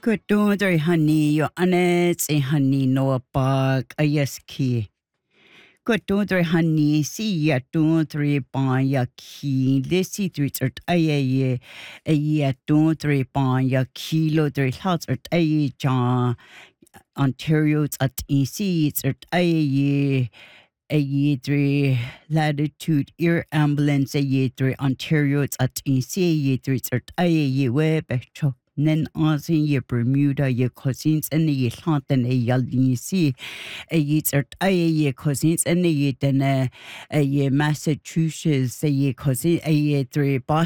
Good day, honey. Your honest and honey no bug. Yes, key. Good day, honey. See ya, don't three bond ya key. Let's see three at a year, don't three bond ya kilo, three house at a John Ontario at EC, it's at a year three latitude air ambulance a year three Ontario at EC, year three at a year web. Nen Aussie ye Bermuda ye cousins and ye haunt and a yalisi a ye at a ye cousins and a ye then a ye Massachusetts a ye cousin a ye three